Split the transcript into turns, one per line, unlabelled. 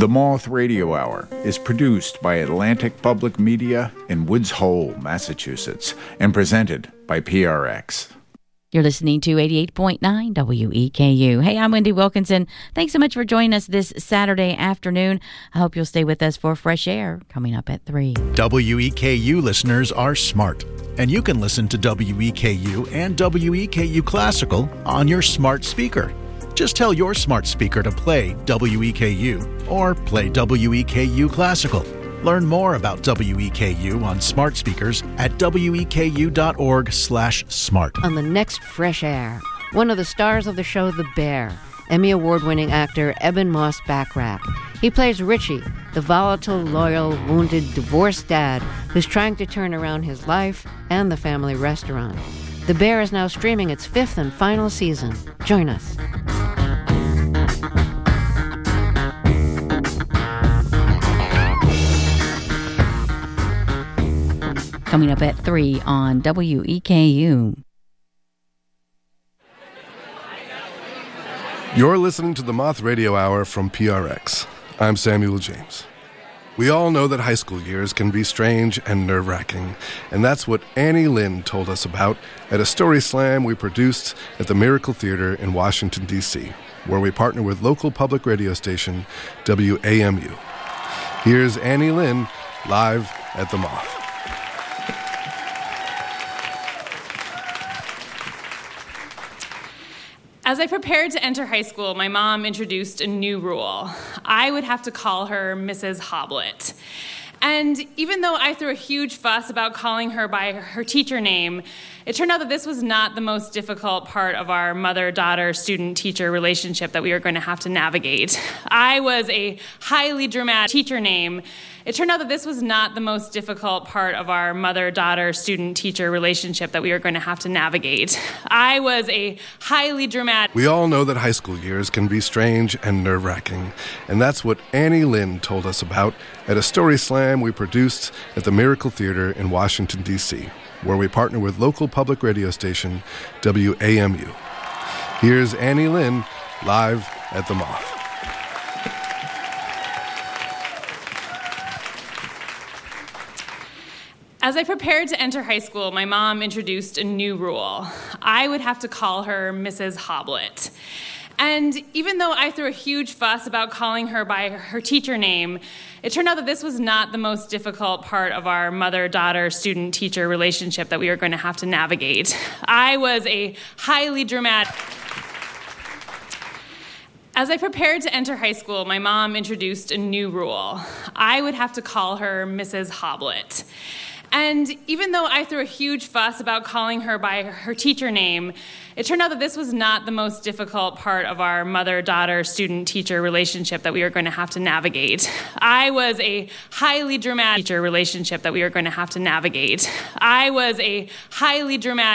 The Moth Radio Hour is produced by Atlantic Public Media in Woods Hole, Massachusetts, and presented by PRX.
You're listening to 88.9 WEKU. Hey, I'm Wendy Wilkinson. Thanks so much for joining us this Saturday afternoon. I hope you'll stay with us for Fresh Air coming up at 3.
WEKU listeners are smart, and you can listen to WEKU and WEKU Classical on your smart speaker. Just tell your smart speaker to play WEKU or play WEKU Classical. Learn more about WEKU on smart speakers at weku.org/smart.
On the next Fresh Air, one of the stars of the show The Bear, Emmy Award-winning actor Eben Moss Backrack. He plays Richie, the volatile, loyal, wounded, divorced dad who's trying to turn around his life and the family restaurant. The Bear is now streaming its 5th and final season. Join us.
Coming up at 3 on WEKU.
You're listening to the Moth Radio Hour from PRX. I'm Samuel James. We all know that high school years can be strange and nerve-wracking, and that's what Annie Lynn told us about at a story slam we produced at the Miracle Theater in Washington, D.C., where we partner with local public radio station WAMU. Here's Annie Lynn live at the Moth.
As I prepared to enter high school, my mom introduced a new rule. I would have to call her Mrs. Hoblet. And even though I threw a huge fuss about calling her by her teacher name, it turned out that this was not the most difficult part of our mother-daughter, student-teacher relationship that we were going to have to navigate. I was a highly dramatic teacher name. It turned out that this was not the most difficult part of our mother-daughter, student-teacher relationship that we were going to have to navigate. I was a highly dramatic...
We all know that high school years can be strange and nerve-wracking, and that's what Annie Lynn told us about at a story slam we produced at the Miracle Theater in Washington, D.C., where we partner with local public radio station WAMU. Here's Annie Lynn live at the Moth.
As I prepared to enter high school, my mom introduced a new rule. I would have to call her Mrs. Hoblet. And even though I threw a huge fuss about calling her by her teacher name, it turned out that this was not the most difficult part of our mother-daughter, student-teacher relationship that we were going to have to navigate. I was a highly dramatic... As I prepared to enter high school, my mom introduced a new rule. I would have to call her Mrs. Hoblet. And even though I threw a huge fuss about calling her by her teacher name, it turned out that this was not the most difficult part of our mother-daughter, student-teacher relationship that we were going to have to navigate. I was a highly dramatic teacher relationship that we were going to have to navigate. I was a highly dramatic